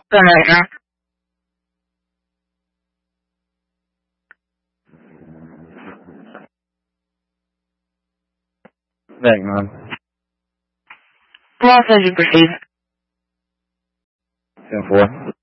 在哪儿？Venga. Plaza de Brasil. Se fue.